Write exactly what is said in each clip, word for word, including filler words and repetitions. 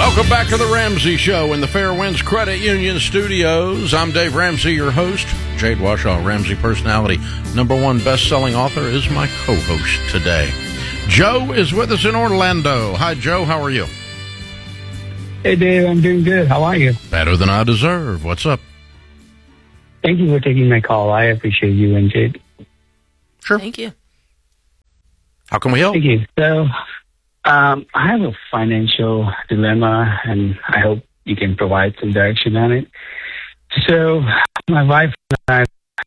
Welcome back to the Ramsey Show in the Fairwinds Credit Union Studios. I'm Dave Ramsey, your host. Jade Washaw, Ramsey personality, number one best-selling author, is my co-host today. Joe is with us in Orlando. Hi, Joe. How are you? Hey, Dave. I'm doing good. How are you? Better than I deserve. What's up? Thank you for taking my call. I appreciate you and Jade. Sure. Thank you. How can we help? Thank you. So, um, I have a financial dilemma, and I hope you can provide some direction on it. So, my wife and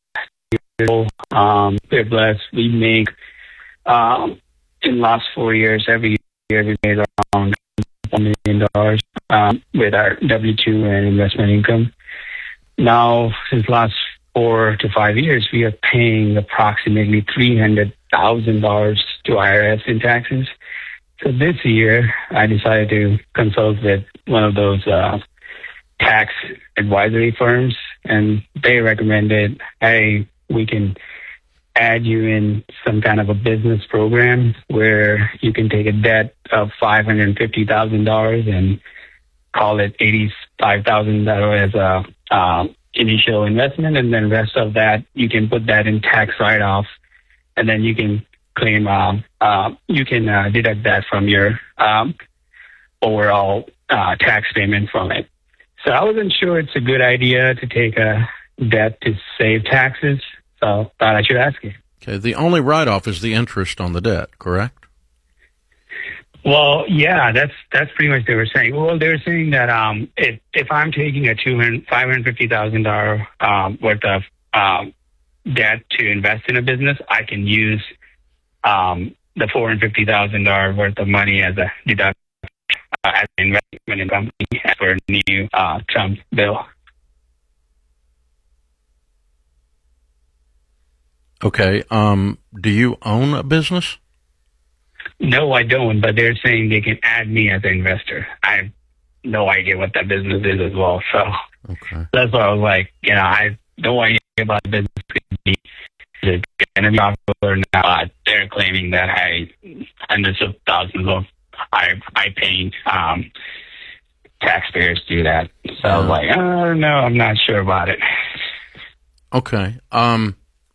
I, um, we're blessed. We make, um, in the last four years, every year we made around one million dollars um, with our W two and investment income. Now, since last four to five years, we are paying approximately three hundred thousand dollars to I R S in taxes. So this year, I decided to consult with one of those uh, tax advisory firms, and they recommended, hey, we can add you in some kind of a business program where you can take a debt of five hundred fifty thousand dollars and call it eighty-five thousand dollars as a uh, initial investment, and then rest of that you can put that in tax write-off, and then you can claim uh, uh, you can uh, deduct that from your um, overall uh, tax payment from it. So I wasn't sure it's a good idea to take a debt to save taxes, so thought I should ask you. Okay, the only write-off is the interest on the debt, correct? Well, yeah, that's that's pretty much what they were saying. Well, they were saying that um, if if I'm taking a two hundred five hundred fifty thousand dollar um, worth of um, debt to invest in a business, I can use um, the four hundred fifty thousand dollar worth of money as a deduct uh, as an investment in company as for a new uh, Trump bill. Okay. Um, do you own a business? No, I don't, but they're saying they can add me as an investor. I have no idea what that business is as well. So okay. That's why I was like, you know, I have no idea about the business. Is it going to be profitable or not? They're claiming that I hundreds of thousands of I I paying um, taxpayers do that. So I was like, oh, no, I'm not sure about it. Okay. Um,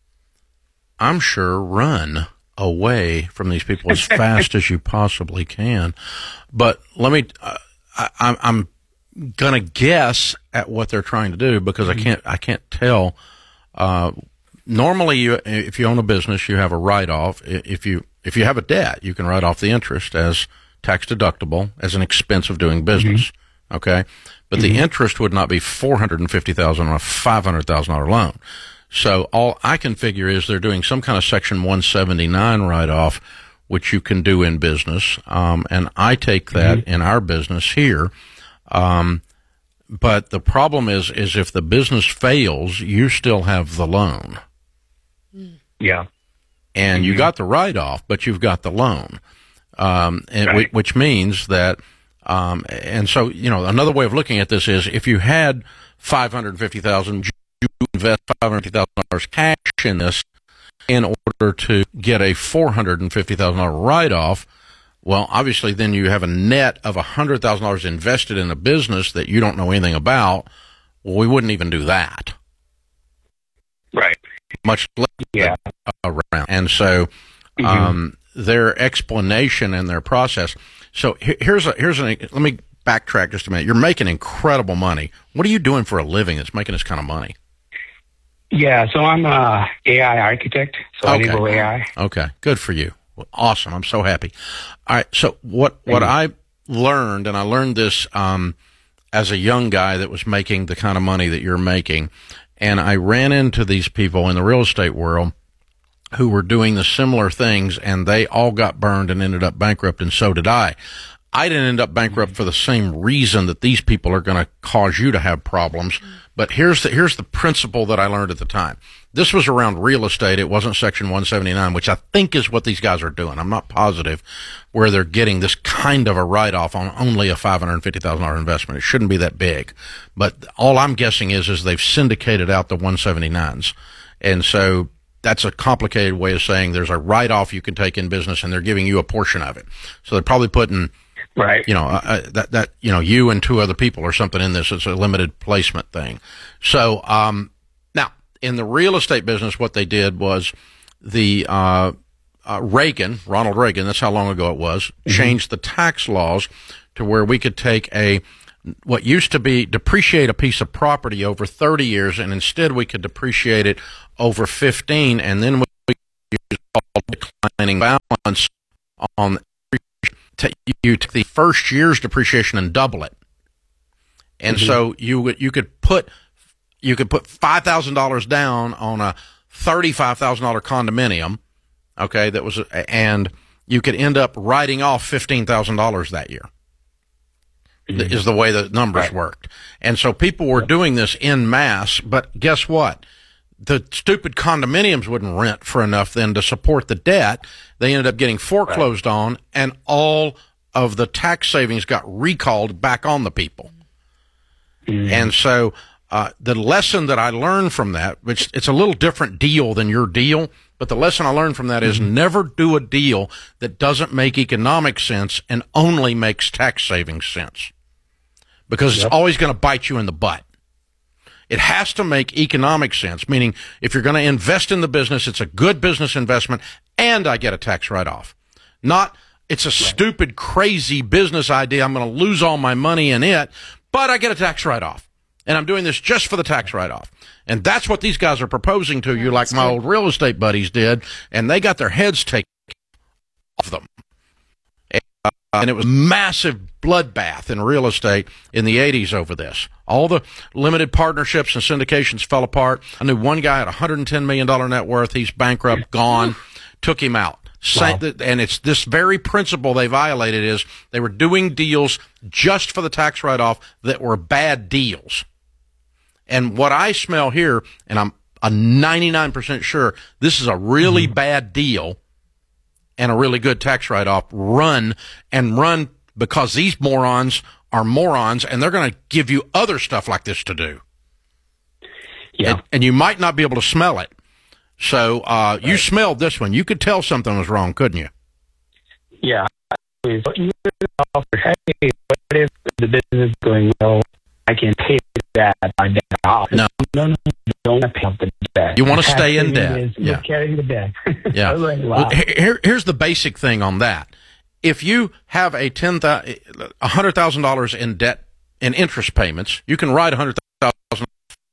I'm sure run away from these people as fast as you possibly can. But let me, uh, I, I'm going to guess at what they're trying to do because I can't, I can't tell. Uh, normally you, if you own a business, you have a write-off. If you, if you have a debt, you can write off the interest as tax deductible as an expense of doing business. Mm-hmm. Okay. But mm-hmm. the interest would not be four hundred fifty thousand dollars on a five hundred thousand dollars loan. So all I can figure is they're doing some kind of Section one seventy-nine write-off, which you can do in business. Um, and I take that mm-hmm. in our business here. Um, but the problem is, is if the business fails, you still have the loan. Yeah. And mm-hmm. you got the write-off, but you've got the loan. Um, and right. which means that, um, and so, you know, another way of looking at this is if you had five hundred fifty thousand dollars, you invest five hundred fifty thousand dollars cash in this in order to get a four hundred fifty thousand dollars write-off. Well, obviously, then you have a net of one hundred thousand dollars invested in a business that you don't know anything about. Well, we wouldn't even do that. Right. Much less yeah. around. And so mm-hmm. um, their explanation and their process. So here's a, here's an, let me backtrack just a minute. You're making incredible money. What are you doing for a living that's making this kind of money? Yeah, so I'm a A I architect, so okay. I enable A I. Okay, good for you. Well, awesome. I'm so happy. All right, so what what I learned, and I learned this um, as a young guy that was making the kind of money that you're making, and I ran into these people in the real estate world who were doing the similar things, and they all got burned and ended up bankrupt, and so did I. I didn't end up bankrupt for the same reason that these people are going to cause you to have problems. But here's the, here's the principle that I learned at the time. This was around real estate. It wasn't Section one seventy-nine, which I think is what these guys are doing. I'm not positive where they're getting this kind of a write-off on only a five hundred fifty thousand dollars investment. It shouldn't be that big. But all I'm guessing is, is they've syndicated out the one seventy-nines. And so that's a complicated way of saying there's a write-off you can take in business, and they're giving you a portion of it. So they're probably putting Right. You know, uh, that, that, you know, you and two other people or something in this. It's a limited placement thing. So, um, now in the real estate business, what they did was the, uh, uh, Reagan, Ronald Reagan, that's how long ago it was, mm-hmm. changed the tax laws to where we could take a, what used to be depreciate a piece of property over thirty years, and instead we could depreciate it over fifteen, and then we use all declining balance on you take the first year's depreciation and double it. And mm-hmm. so you you could put you could put five thousand dollars down on a thirty-five thousand dollars condominium, okay, that was and you could end up writing off fifteen thousand dollars that year. Mm-hmm. Is the way the numbers right. worked. And so people were yep. doing this en masse, but guess what? The stupid condominiums wouldn't rent for enough then to support the debt. They ended up getting foreclosed right. on, and all of the tax savings got recalled back on the people. Mm-hmm. And so uh, the lesson that I learned from that, which it's a little different deal than your deal, but the lesson I learned from that mm-hmm. is never do a deal that doesn't make economic sense and only makes tax savings sense. Because yep. it's always going to bite you in the butt. It has to make economic sense, meaning if you're going to invest in the business, it's a good business investment, and I get a tax write-off. Not, it's a right. stupid, crazy business idea. I'm going to lose all my money in it, but I get a tax write-off. And I'm doing this just for the tax write-off. And that's what these guys are proposing to you, like my old real estate buddies did, and they got their heads taken off them. And it was massive bloodbath in real estate in the eighties over this. All the limited partnerships and syndications fell apart. I knew one guy had one hundred ten million dollars net worth. He's bankrupt, gone, took him out. Wow. And it's this very principle they violated is they were doing deals just for the tax write-off that were bad deals. And what I smell here, and I'm a ninety-nine percent sure this is a really mm-hmm. bad deal and a really good tax write-off, run and run because these morons are morons, and they're going to give you other stuff like this to do. Yeah. And, and you might not be able to smell it. So uh, right. you smelled this one. You could tell something was wrong, couldn't you? Yeah. You offer, hey, what if the business is going well? I can pay that by debt off. No. No, no, don't pay off the debt. You want to stay in debt. Is, yeah. Carry the debt. Yeah. Like, wow. Well, here, here's the basic thing on that. If you have a ten thousand, a hundred thousand dollars in debt in interest payments, you can write a hundred thousand.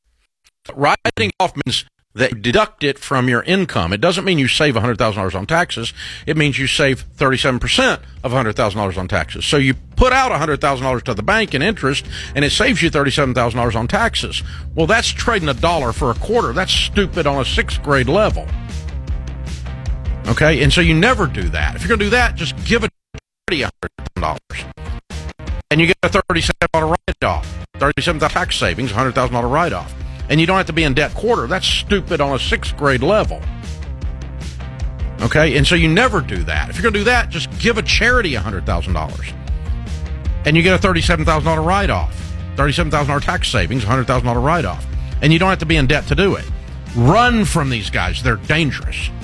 Writing off means that you deduct it from your income. It doesn't mean you save a hundred thousand dollars on taxes. It means you save thirty-seven percent of a hundred thousand dollars on taxes. So you put out a hundred thousand dollars to the bank in interest, and it saves you thirty-seven thousand dollars on taxes. Well, that's trading a dollar for a quarter. That's stupid on a sixth grade level. Okay, and so you never do that. If you're going to do that, just give it a hundred thousand dollars, and you get a thirty-seven thousand dollars write-off, thirty-seven thousand dollars tax savings, a hundred thousand dollars write-off. And you don't have to be in debt quarter. That's stupid on a sixth grade level. Okay? And so you never do that. If you're going to do that, just give a charity one hundred thousand dollars. And you get a thirty-seven thousand dollars write-off. thirty-seven thousand dollars tax savings, one hundred thousand dollars write-off. And you don't have to be in debt to do it. Run from these guys. They're dangerous.